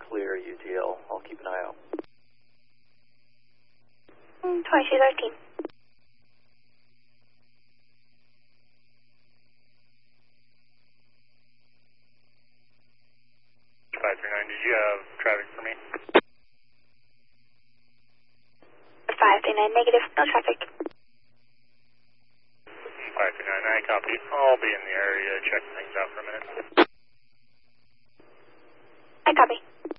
clear UTL. I'll keep an eye out. 2213. 539, did you have traffic for me? 539, negative, no traffic. 539, I copy. I'll be in the area checking things out for a minute. I copy.